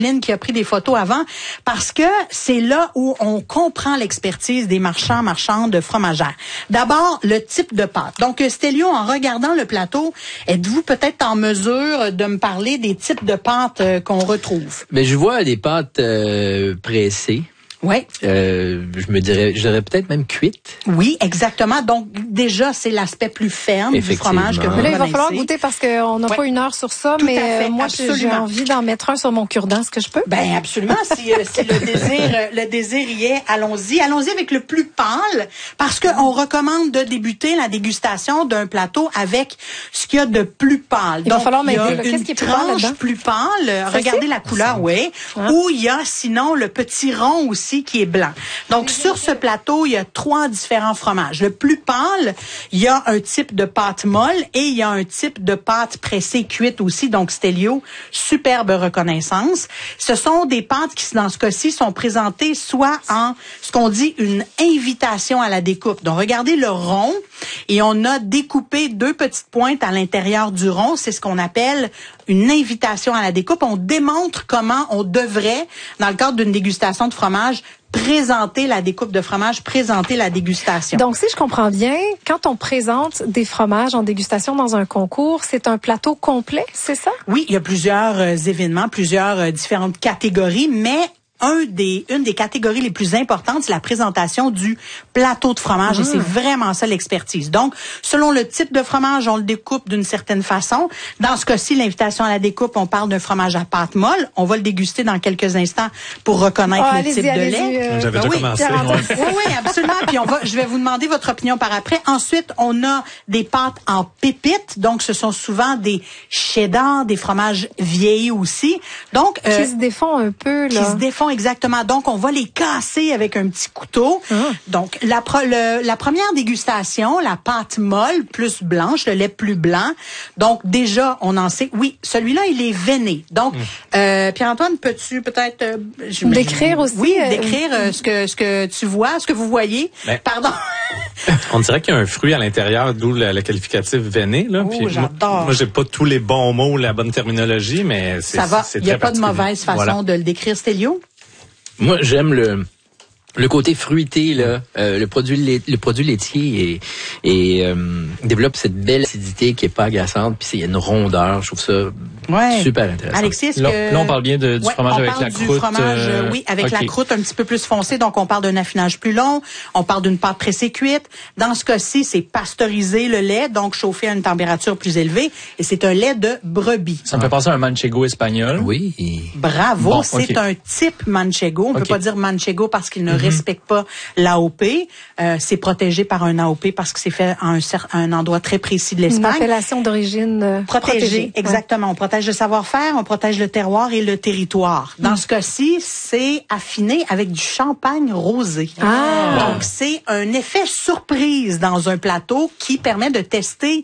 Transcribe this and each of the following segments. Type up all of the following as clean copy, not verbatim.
qui a pris des photos avant, parce que c'est là où on comprend l'expertise des marchands de fromagères. D'abord, le type de pâte. Donc, Stélio, en regardant le plateau, êtes-vous peut-être en mesure de me parler des types de pâtes qu'on retrouve? Ben, je vois des pâtes pressées. Oui. Je dirais peut-être même cuite. Oui, exactement. Donc, déjà, c'est l'aspect plus ferme du fromage que vous Mais là, il va connaissez. falloir goûter parce qu'on n'a pas une heure sur ça, Tout mais à fait, moi, absolument. j'ai envie d'en mettre un sur mon cure-dent. Est-ce que je peux? Ben absolument. Si le désir y est, allons-y. Allons-y avec le plus pâle, parce qu'on recommande de débuter la dégustation d'un plateau avec ce qu'il y a de plus pâle. Il va falloir il y a m'aider, là. Qu'est-ce qui est plus pâle tranche là-dedans? plus pâle. Regardez la couleur, oui. Ou il y a sinon le petit rond aussi qui est blanc. Donc sur ce plateau, il y a 3 différents fromages. Le plus pâle, il y a un type de pâte molle et il y a un type de pâte pressée cuite aussi. Donc Stélio, superbe reconnaissance. Ce sont des pâtes qui, dans ce cas-ci, sont présentées soit en ce qu'on dit une invitation à la découpe. Donc regardez le rond et on a découpé 2 petites pointes à l'intérieur du rond. C'est ce qu'on appelle une invitation à la découpe. On démontre comment on devrait, dans le cadre d'une dégustation de fromage, présenter la découpe de fromage, présenter la dégustation. Donc, si je comprends bien, quand on présente des fromages en dégustation dans un concours, c'est un plateau complet, c'est ça? Oui, il y a plusieurs événements, plusieurs différentes catégories, mais une des catégories les plus importantes, c'est la présentation du plateau de fromage et c'est vraiment ça l'expertise. Donc, selon le type de fromage, on le découpe d'une certaine façon. Dans ce cas-ci, l'invitation à la découpe, on parle d'un fromage à pâte molle. On va le déguster dans quelques instants pour reconnaître le type de lait. J'avais déjà commencé. Oui, absolument. Puis je vais vous demander votre opinion par après. Ensuite, on a des pâtes en pépites. Donc, ce sont souvent des cheddar, des fromages vieillis aussi. Donc, qui se défont un peu, là. Qui se défont exactement. Donc, on va les casser avec un petit couteau. Donc, la première dégustation, la pâte molle plus blanche, le lait plus blanc. Donc, déjà, on en sait. Oui, celui-là, il est veiné. Donc, Pierre-Antoine, peux-tu peut-être décrire aussi? Oui, décrire ce que tu vois, ce que vous voyez. Pardon. On dirait qu'il y a un fruit à l'intérieur, d'où le qualificatif veiné. Là. Oh, j'adore. Moi, j'ai pas tous les bons mots, la bonne terminologie, mais c'est ça va. Il n'y a pas de particulier. mauvaise façon de le décrire, Stélio. Moi, j'aime le côté fruité, là, le produit laitier et développe cette belle acidité qui est pas agaçante, puis il y a une rondeur, je trouve ça super intéressant. Alexis, est-ce là, que... là, on parle bien du fromage avec la croûte. Fromage, oui, avec la croûte un petit peu plus foncée, donc on parle d'un affinage plus long, on parle d'une pâte pressée cuite. Dans ce cas-ci, c'est pasteuriser le lait, donc chauffé à une température plus élevée, et c'est un lait de brebis. Ça me fait penser à un manchego espagnol. Oui. Bravo, Bon, c'est un type manchego. On peut pas dire manchego parce qu'il ne respecte pas l'AOP. C'est protégé par un AOP parce que c'est fait à un endroit très précis de l'Espagne. Une appellation d'origine protégée. Exactement. On protège le savoir-faire, on protège le terroir et le territoire. Dans ce cas-ci, c'est affiné avec du champagne rosé. Donc, c'est un effet surprise dans un plateau qui permet de tester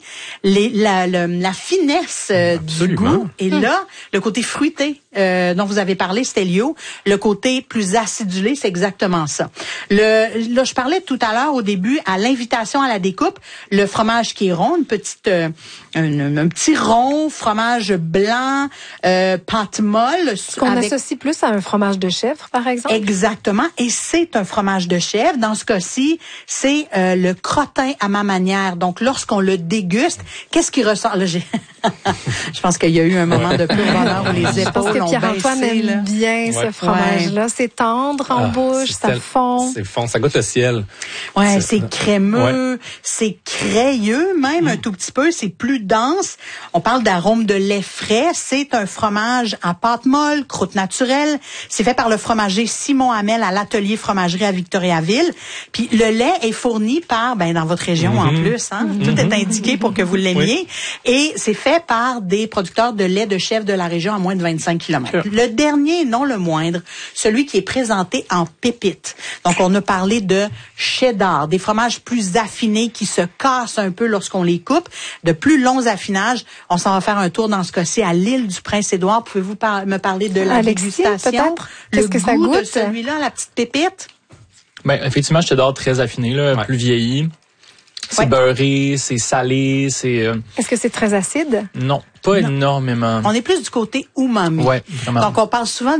la finesse du goût. Et là, le côté fruité dont vous avez parlé, Stélio, le côté plus acidulé, c'est exactement ça. Là, je parlais tout à l'heure au début à l'invitation à la découpe, le fromage qui est rond, un petit rond, fromage blanc, pâte molle. Ce qu'on associe plus à un fromage de chèvre, par exemple. Exactement. Et c'est un fromage de chèvre. Dans ce cas-ci, c'est le crottin à ma manière. Donc, lorsqu'on le déguste, qu'est-ce qui ressort? Là, je pense qu'il y a eu un moment de pur bonheur où les épaules ont Pierre-Antoine aime bien ce fromage-là. C'est tendre en bouche, ça fond. C'est fond, ça goûte le ciel. Ouais, c'est crémeux, c'est crayeux même un tout petit peu, c'est plus dense. On parle d'arôme de lait frais. C'est un fromage à pâte molle, croûte naturelle. C'est fait par le fromager Simon Hamel à l'atelier fromagerie à Victoriaville. Puis le lait est fourni par, dans votre région en plus, hein. Tout est indiqué pour que vous l'aimiez. Et c'est fait par des producteurs de lait de chèvre de la région à moins de 25 km. Le dernier, non le moindre, celui qui est présenté en pépites. Donc, on a parlé de cheddar, des fromages plus affinés qui se cassent un peu lorsqu'on les coupe, de plus longs affinages. On s'en va faire un tour dans ce cas-ci à l'île du Prince-Édouard. Pouvez-vous me parler de la dégustation? Qu'est-ce que ça goûte? De celui-là, la petite pépite? Effectivement, cheddar très affiné, là, plus vieilli. C'est beurré, c'est salé, c'est... Est-ce que c'est très acide? Non, pas énormément. On est plus du côté umami. Ouais, vraiment. Donc, on parle souvent